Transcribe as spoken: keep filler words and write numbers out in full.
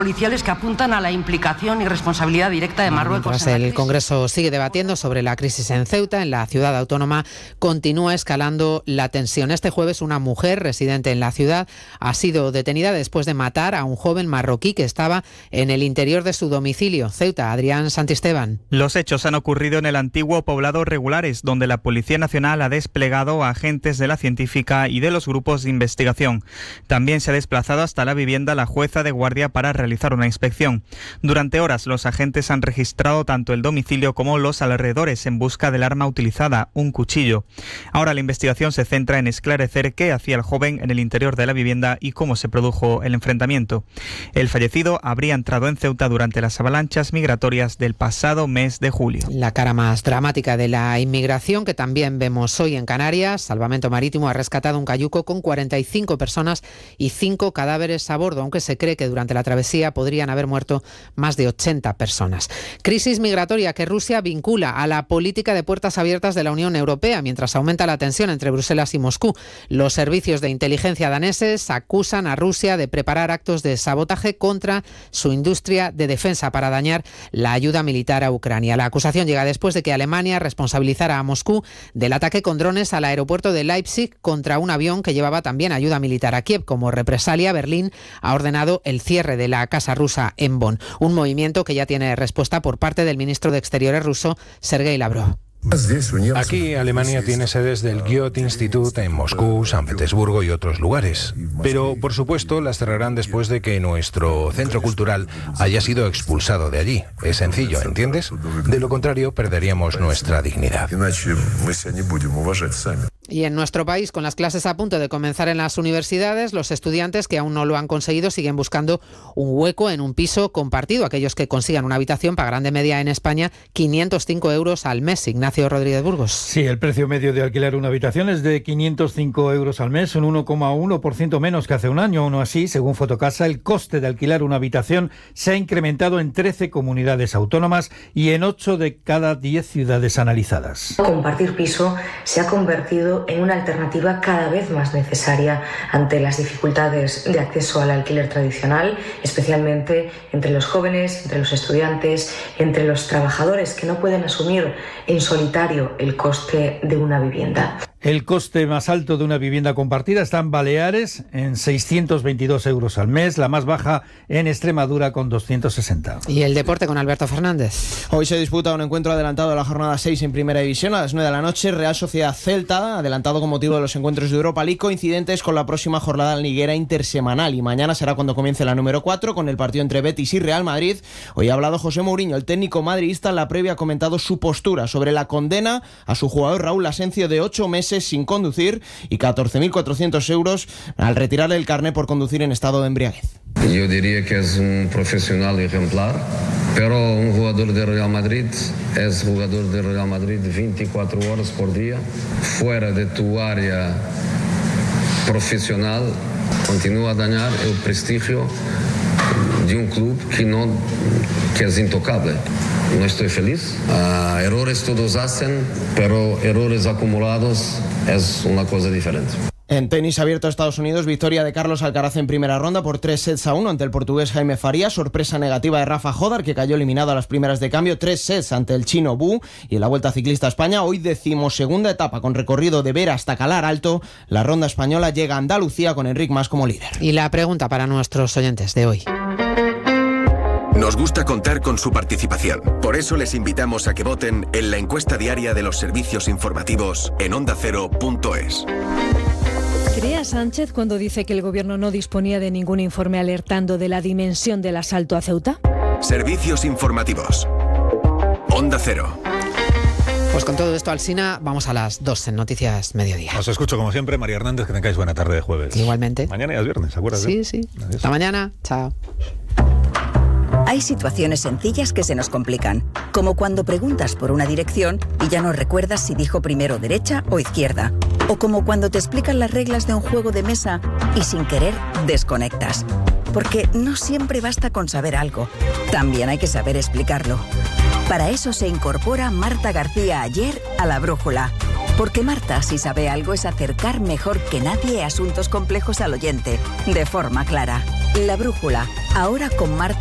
policiales que apuntan a la implicación y responsabilidad directa de Marruecos. Mientras el Congreso sigue debatiendo sobre la crisis en Ceuta, en la ciudad autónoma continúa escalando la tensión. Este jueves una mujer residente en la ciudad ha sido detenida después de matar a un joven marroquí que estaba en el interior de su domicilio. Ceuta, Adrián Santisteban. Los hechos han ocurrido en el antiguo poblado Regulares, donde la Policía Nacional ha desplegado a agentes de la científica y de los grupos de investigación. También se ha desplazado hasta la vivienda la jueza de guardia para realizar una inspección. Durante horas los agentes han registrado tanto el domicilio como los alrededores en busca del arma utilizada, un cuchillo. Ahora la investigación se centra en esclarecer qué hacía el joven en el interior de la vivienda y cómo se produjo el enfrentamiento. El fallecido habría entrado en Ceuta durante las avalanchas migratorias del pasado mes de julio. La cara más dramática de la inmigración que también vemos hoy en Canarias. Salvamento Marítimo ha rescatado un cayuco con cuarenta y cinco personas y cinco cadáveres a bordo, aunque se cree que durante la travesía podrían haber muerto más de ochenta personas. Crisis migratoria que Rusia vincula a la política de puertas abiertas de la Unión Europea, mientras aumenta la tensión entre Bruselas y Moscú. Los servicios de inteligencia daneses acusan a Rusia de preparar actos de sabotaje contra su industria de defensa para dañar la ayuda militar a Ucrania. La acusación llega después de que Alemania responsabilizara a Moscú del ataque con drones al aeropuerto de Leipzig contra un avión que llevaba también ayuda militar a Kiev. Como represalia, Berlín ha ordenado el cierre de la casa rusa en Bonn, un movimiento que ya tiene respuesta por parte del ministro de Exteriores ruso, Sergei Lavrov. Aquí Alemania tiene sedes del Goethe-Institut en Moscú, San Petersburgo y otros lugares. Pero, por supuesto, las cerrarán después de que nuestro centro cultural haya sido expulsado de allí. Es sencillo, ¿entiendes? De lo contrario, perderíamos nuestra dignidad. Y en nuestro país, con las clases a punto de comenzar en las universidades, los estudiantes que aún no lo han conseguido siguen buscando un hueco en un piso compartido. Aquellos que consigan una habitación pagarán de media en España quinientos cinco euros al mes. Ignacio Rodríguez Burgos. Sí, el precio medio de alquilar una habitación es de quinientos cinco euros al mes, un uno coma uno por ciento menos que hace un año. Aún así, según Fotocasa, el coste de alquilar una habitación se ha incrementado en trece comunidades autónomas y en ocho de cada diez ciudades analizadas. Compartir piso se ha convertido en una alternativa cada vez más necesaria ante las dificultades de acceso al alquiler tradicional, especialmente entre los jóvenes, entre los estudiantes, entre los trabajadores que no pueden asumir en solitario el coste de una vivienda. El coste más alto de una vivienda compartida está en Baleares, en seiscientos veintidós euros al mes, la más baja en Extremadura con doscientos sesenta. Y el deporte con Alberto Fernández. Hoy se disputa un encuentro adelantado de la jornada seis en Primera División a las nueve de la noche. Real Sociedad Celta, adelantado con motivo de los encuentros de Europa League, coincidentes con la próxima jornada liguera intersemanal. Y mañana será cuando comience la número cuatro con el partido entre Betis y Real Madrid. Hoy ha hablado José Mourinho, el técnico madridista. En la previa ha comentado su postura sobre la condena a su jugador Raúl Asencio de ocho meses sin conducir y catorce mil cuatrocientos euros al retirarle el carné por conducir en estado de embriaguez. Yo diría que es un profesional ejemplar, pero un jugador de Real Madrid es jugador de Real Madrid veinticuatro horas por día. Fuera de tu área profesional, continúa a dañar el prestigio de un club que, no, que es intocable. No estoy feliz. Uh, errores todos hacen, pero errores acumulados es una cosa diferente. En tenis abierto a Estados Unidos, victoria de Carlos Alcaraz en primera ronda por tres sets a uno ante el portugués Jaime Farías. Sorpresa negativa de Rafa Jodar, que cayó eliminado a las primeras de cambio. Tres sets ante el chino Bu. Y en la Vuelta Ciclista a España, hoy decimosegunda etapa con recorrido de Vera hasta Calar Alto. La ronda española llega a Andalucía con Enric Mas como líder. Y la pregunta para nuestros oyentes de hoy. Nos gusta contar con su participación. Por eso les invitamos a que voten en la encuesta diaria de los servicios informativos en onda cero punto es. ¿Cree a Sánchez cuando dice que el gobierno no disponía de ningún informe alertando de la dimensión del asalto a Ceuta? Servicios informativos. Onda Cero. Pues con todo esto, Alsina, vamos a las dos en Noticias Mediodía. Os escucho como siempre, María Hernández, que tengáis buena tarde de jueves. Igualmente. Mañana ya es viernes, ¿acuerdas? Sí, sí. Adiós. Hasta mañana. Chao. Hay situaciones sencillas que se nos complican, como cuando preguntas por una dirección y ya no recuerdas si dijo primero derecha o izquierda, o como cuando te explican las reglas de un juego de mesa y sin querer desconectas. Porque no siempre basta con saber algo, también hay que saber explicarlo. Para eso se incorpora Marta García Ayer a La Brújula. Porque Marta, si sabe algo, es acercar mejor que nadie asuntos complejos al oyente, de forma clara. La Brújula, ahora con Marta